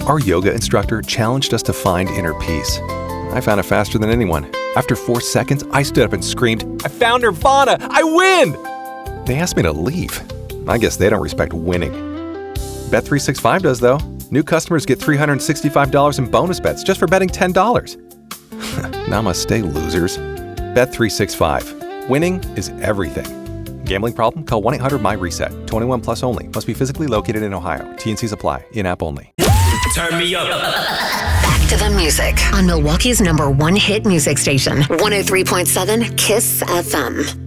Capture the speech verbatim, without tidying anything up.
Our yoga instructor challenged us to find inner peace. I found it faster than anyone. After four seconds, I stood up and screamed, "I found Nirvana! I win!" They asked me to leave. I guess they don't respect winning. Bet three sixty-five does, though. New customers get three hundred sixty-five dollars in bonus bets just for betting ten dollars. Namaste, losers. Bet three sixty-five. Winning is everything. Gambling problem? Call one eight hundred M Y reset. twenty-one plus only. Must be physically located in Ohio. T N Cs apply. In-app only. Turn me up. Back to the music on Milwaukee's number one hit music station, one oh three point seven KISS F M.